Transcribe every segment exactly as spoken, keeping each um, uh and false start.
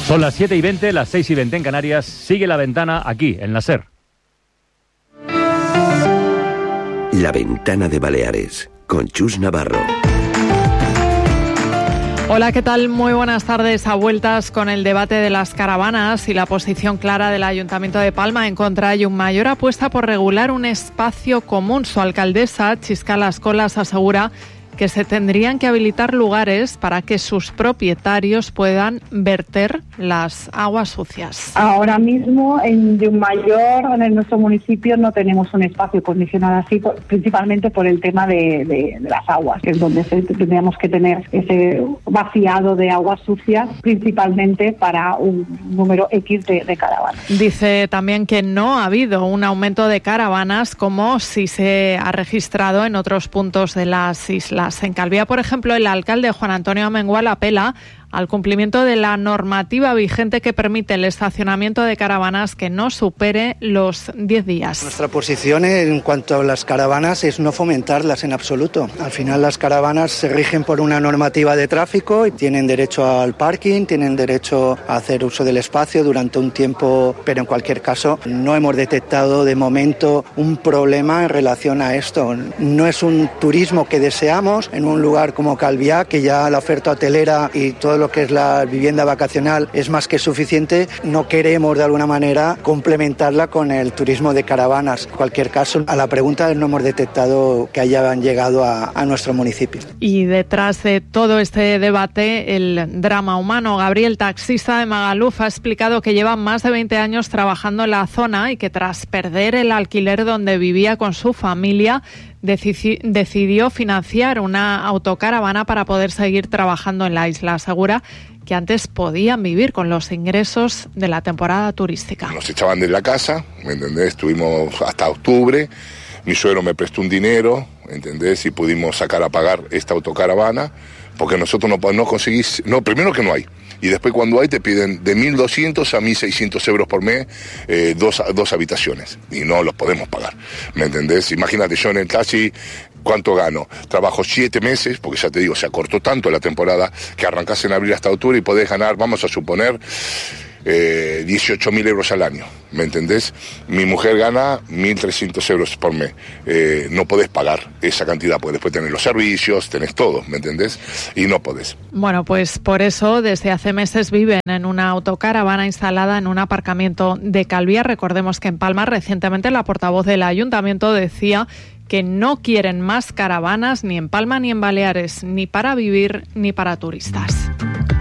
Son las siete y veinte, las seis y veinte en Canarias. Sigue La Ventana aquí, en la SER. La Ventana de Baleares, con Chus Navarro. Hola, ¿qué tal? Muy buenas tardes. A vueltas con el debate de las caravanas y la posición clara del Ayuntamiento de Palma en contra de un mayor apuesta por regular un espacio común. Su alcaldesa, Chisca Las Colas, asegura que se tendrían que habilitar lugares para que sus propietarios puedan verter las aguas sucias. Ahora mismo en Llucmayor, en nuestro municipio, no tenemos un espacio condicionado así, por, principalmente por el tema de, de, de las aguas, que es donde se, tendríamos que tener ese vaciado de aguas sucias, principalmente para un número X de, de caravanas. Dice también que no ha habido un aumento de caravanas como sí se ha registrado en otros puntos de las islas. En Calviá, por ejemplo, el alcalde Juan Antonio Amengual apela al cumplimiento de la normativa vigente que permite el estacionamiento de caravanas que no supere los diez días. Nuestra posición en cuanto a las caravanas es no fomentarlas en absoluto. Al final las caravanas se rigen por una normativa de tráfico y tienen derecho al parking, tienen derecho a hacer uso del espacio durante un tiempo, pero en cualquier caso no hemos detectado de momento un problema en relación a esto. No es un turismo que deseamos en un lugar como Calviá, que ya la oferta hotelera y todo lo que es la vivienda vacacional es más que suficiente. No queremos de alguna manera complementarla con el turismo de caravanas. En cualquier caso, a la pregunta no hemos detectado que hayan llegado a, a nuestro municipio. Y detrás de todo este debate, el drama humano. Gabriel, taxista de Magaluf, ha explicado que lleva más de veinte años trabajando en la zona y que tras perder el alquiler donde vivía con su familia, decidió financiar una autocaravana para poder seguir trabajando en la isla. Asegura que antes podían vivir con los ingresos de la temporada turística. Nos echaban de la casa, ¿me entendés? Estuvimos hasta octubre, mi suegro me prestó un dinero, ¿entendés? Y pudimos sacar a pagar esta autocaravana, porque nosotros no, no conseguís, no, primero que no hay. Y después cuando hay te piden de mil doscientos a mil seiscientos euros por mes, eh, dos, dos habitaciones. Y no los podemos pagar, ¿me entendés? Imagínate, yo en el taxi, ¿cuánto gano? Trabajo siete meses, porque ya te digo, se acortó tanto la temporada que arrancás en abril hasta octubre y podés ganar, vamos a suponer, eh, dieciocho mil euros al año, ¿me entendés? Mi mujer gana mil trescientos euros por mes. Eh, no podés pagar esa cantidad, porque después tenés los servicios, tenés todo, ¿me entendés? Y no podés. Bueno, pues por eso desde hace meses viven en una autocaravana instalada en un aparcamiento de Calviá. Recordemos que en Palma recientemente la portavoz del ayuntamiento decía que no quieren más caravanas ni en Palma ni en Baleares, ni para vivir ni para turistas.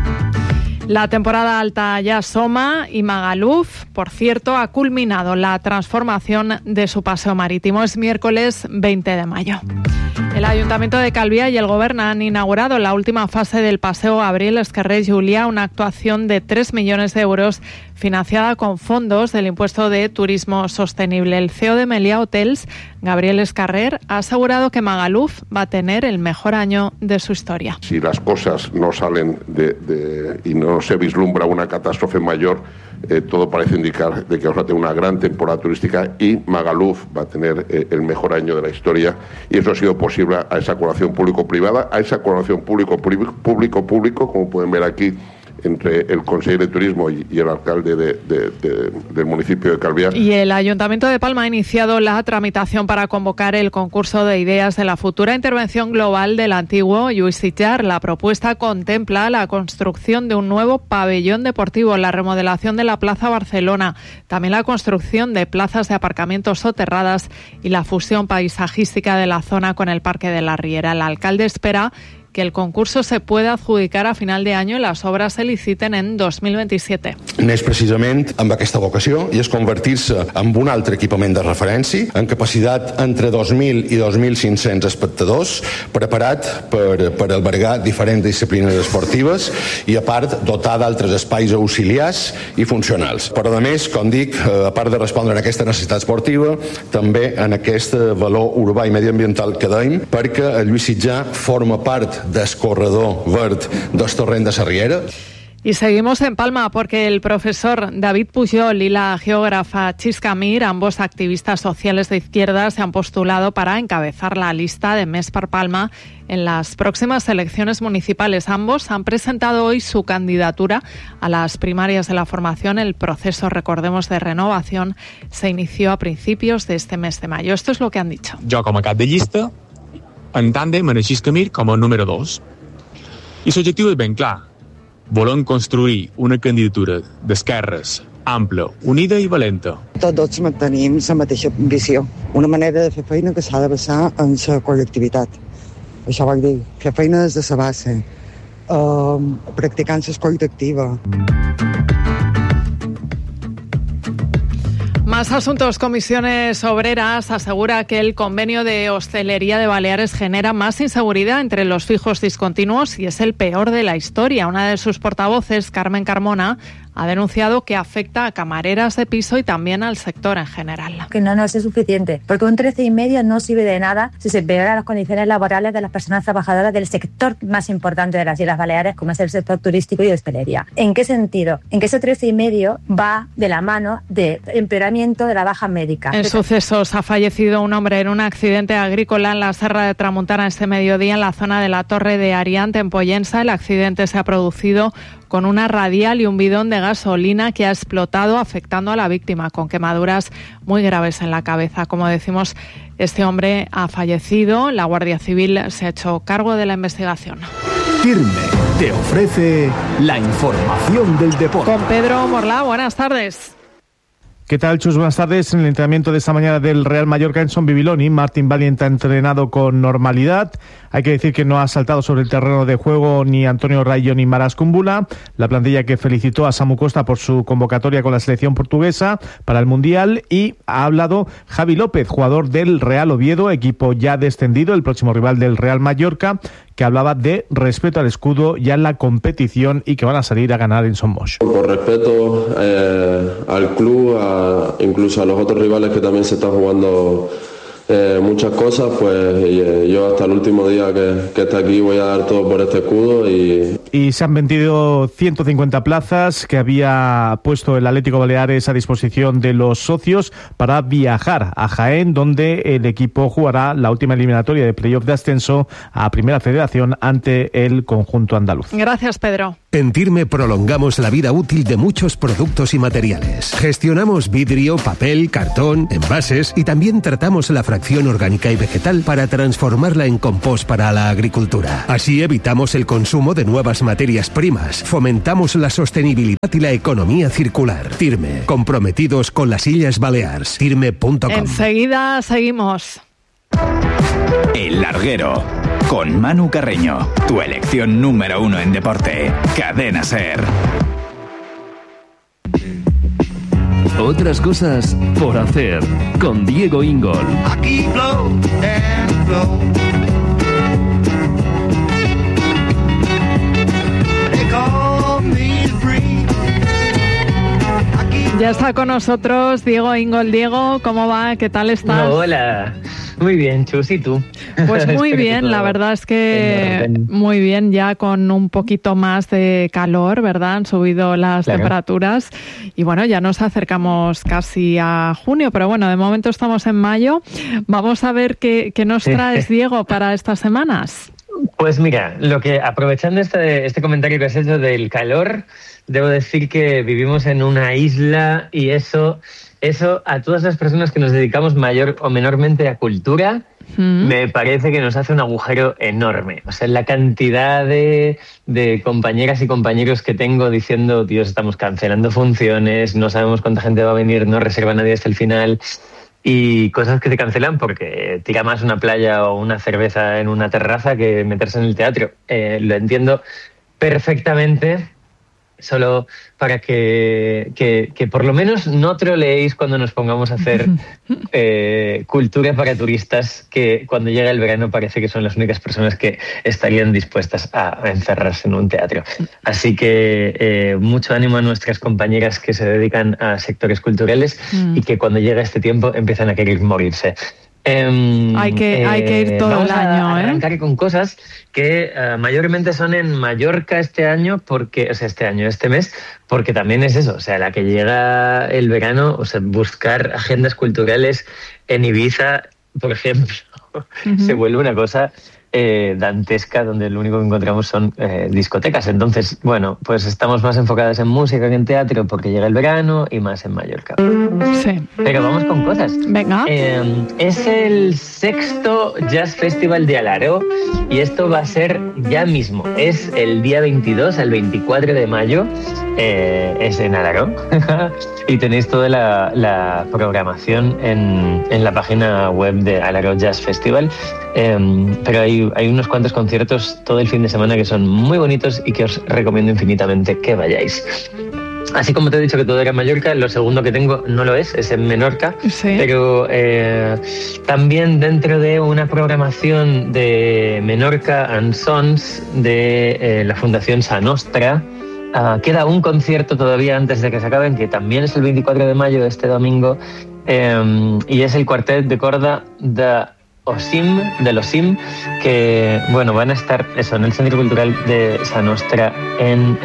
La temporada alta ya asoma y Magaluf, por cierto, ha culminado la transformación de su paseo marítimo. Es miércoles veinte de mayo. El Ayuntamiento de Calviá y el Gobierno han inaugurado la última fase del paseo Gabriel Escarrer Juliá, una actuación de tres millones de euros financiada con fondos del impuesto de turismo sostenible. El C E O de Meliá Hotels, Gabriel Escarrer, ha asegurado que Magaluf va a tener el mejor año de su historia. Si las cosas no salen de, de, y no se vislumbra una catástrofe mayor, eh, todo parece indicar de que vamos a tener una gran temporada turística y Magaluf va a tener eh, el mejor año de la historia, y eso ha sido posible a esa colaboración público-privada, a esa colaboración público-público, como pueden ver aquí, entre el consejero de Turismo y, y el alcalde de, de, de, del municipio de Calviá. Y el Ayuntamiento de Palma ha iniciado la tramitación para convocar el concurso de ideas de la futura intervención global del antiguo Lluís Sitjar. La propuesta contempla la construcción de un nuevo pabellón deportivo, la remodelación de la Plaza Barcelona, también la construcción de plazas de aparcamientos soterradas y la fusión paisajística de la zona con el Parque de la Riera. El alcalde espera que el concurso se pueda adjudicar a final de año i les obres se liciten en dos mil veintisiete. Neix precisament amb aquesta vocació i és convertir-se en un altre equipament de referència amb capacitat entre dos mil i dos mil cinc-cents espectadors, preparat per, per albergar diferents disciplines esportives i a part dotar d'altres espais auxiliars i funcionals. Però a més, com dic, a part de respondre a aquesta necessitat esportiva, també en aquest valor urbà i mediambiental que dèiem, perquè el Lluís Sitjar forma part del corredor verd del torrent de la Riera. Y seguimos en Palma porque el profesor David Pujol y la geógrafa Chisca Mir, ambos activistas sociales de izquierda, se han postulado para encabezar la lista de Més per Palma en las próximas elecciones municipales. Ambos han presentado hoy su candidatura a las primarias de la formación. El proceso, recordemos, de renovación se inició a principios de este mes de mayo. Esto es lo que han dicho. Jo com a cap de llista, en tàndem en Chisca Mir com a número dos. I l'objectiu és ben clar. Volem construir una candidatura d'esquerres ampla, unida i valenta. Tots mantenim la mateixa visió. Una manera de fer feina que s'ha de basar en la col·lectivitat. Això vol dir fer feina des de la base, eh, practicant l'escolta activa. Más asuntos. Comisiones Obreras asegura que el convenio de hostelería de Baleares genera más inseguridad entre los fijos discontinuos y es el peor de la historia. Una de sus portavoces, Carmen Carmona, ha denunciado que afecta a camareras de piso y también al sector en general. Que no nos es suficiente, porque un trece y medio no sirve de nada si se empeoran las condiciones laborales de las personas trabajadoras del sector más importante de las Islas Baleares, como es el sector turístico y de hostelería. ¿En qué sentido? En que ese trece y medio va de la mano del empeoramiento de la baja médica. En sucesos, ha fallecido un hombre en un accidente agrícola en la Serra de Tramuntana este mediodía en la zona de la Torre de Ariante, en Pollensa. El accidente se ha producido con una radial y un bidón de gasolina que ha explotado, afectando a la víctima con quemaduras muy graves en la cabeza. Como decimos, este hombre ha fallecido. La Guardia Civil se ha hecho cargo de la investigación. Firme te ofrece la información del deporte. Con Pedro Morlá, buenas tardes. ¿Qué tal, Chus? Buenas tardes. En el entrenamiento de esta mañana del Real Mallorca en Son Bibiloni, Martín Valiente ha entrenado con normalidad. Hay que decir que no ha saltado sobre el terreno de juego ni Antonio Rayo ni Maras Kumbula. La plantilla que felicitó a Samu Costa por su convocatoria con la selección portuguesa para el Mundial. Y ha hablado Javi López, jugador del Real Oviedo, equipo ya descendido, el próximo rival del Real Mallorca, que hablaba de respeto al escudo y a la competición y que van a salir a ganar en Son Moix. Por respeto eh, al club, a, incluso a los otros rivales que también se están jugando eh, muchas cosas, pues eh, yo hasta el último día que, que esté aquí voy a dar todo por este escudo. Y... y se han vendido ciento cincuenta plazas que había puesto el Atlético Baleares a disposición de los socios para viajar a Jaén, donde el equipo jugará la última eliminatoria de playoff de ascenso a Primera Federación ante el conjunto andaluz. Gracias, Pedro. En Tirme prolongamos la vida útil de muchos productos y materiales. Gestionamos vidrio, papel, cartón, envases y también tratamos la fracción orgánica y vegetal para transformarla en compost para la agricultura. Así evitamos el consumo de nuevas materias primas, fomentamos la sostenibilidad y la economía circular. Tirme, comprometidos con las Illes Balears. Tirme punto com. Enseguida seguimos. El Larguero, con Manu Carreño, tu elección número uno en deporte. Cadena SER. Otras cosas por hacer, con Diego Ingol. Aquí flow and flow. They call me free. Ya está con nosotros Diego Ingol. Diego, ¿cómo va? ¿Qué tal estás? Hola. Muy bien, Chus, ¿y tú? Pues muy bien, la verdad es que muy bien, ya con un poquito más de calor, ¿verdad? Han subido las claro. temperaturas y bueno, ya nos acercamos casi a junio, pero bueno, de momento estamos en mayo. Vamos a ver qué, qué nos traes, Diego, para estas semanas. Pues mira, lo que aprovechando este, este comentario que has hecho del calor, debo decir que vivimos en una isla y eso... Eso, a todas las personas que nos dedicamos mayor o menormente a cultura, mm. me parece que nos hace un agujero enorme. O sea, la cantidad de, de compañeras y compañeros que tengo diciendo, Dios, estamos cancelando funciones, no sabemos cuánta gente va a venir, no reserva nadie hasta el final, y cosas que te cancelan porque tira más una playa o una cerveza en una terraza que meterse en el teatro. Eh, lo entiendo perfectamente. Solo para que, que, que por lo menos no troleéis cuando nos pongamos a hacer eh, cultura para turistas, que cuando llega el verano parece que son las únicas personas que estarían dispuestas a encerrarse en un teatro. Así que eh, mucho ánimo a nuestras compañeras que se dedican a sectores culturales mm. y que cuando llega este tiempo empiezan a querer morirse. Eh, hay, que, eh, hay que ir todo vamos el año. a arrancar ¿eh? con cosas que uh, mayormente son en Mallorca este año, porque, o sea, este año, este mes, porque también es eso, o sea, la que llega el verano, o sea, buscar agendas culturales en Ibiza, por ejemplo, uh-huh. se vuelve una cosa eh, dantesca, donde lo único que encontramos son eh, discotecas. Entonces, bueno, pues estamos más enfocadas en música que en teatro porque llega el verano y más en Mallorca. Sí. Pero vamos con cosas. Venga. Eh, es el sexto Jazz Festival de Alaró y esto va a ser ya mismo. Es el día veintidós al veinticuatro de mayo. Eh, es en Alaró. Y tenéis toda la, la programación en, en la página web de Alaró Jazz Festival. Eh, pero hay, hay unos cuantos conciertos todo el fin de semana que son muy bonitos y que os recomiendo infinitamente que vayáis. Así como te he dicho que todo era en Mallorca, lo segundo que tengo no lo es, es en Menorca, sí. pero eh, también dentro de una programación de Menorca and Sons de eh, la Fundación Sa Nostra, uh, queda un concierto todavía antes de que se acaben, que también es el veinticuatro de mayo, este domingo, eh, y es el cuartet de corda de Osim, de los Sim, que bueno, van a estar eso, en el Centro Cultural de Sa Nostra en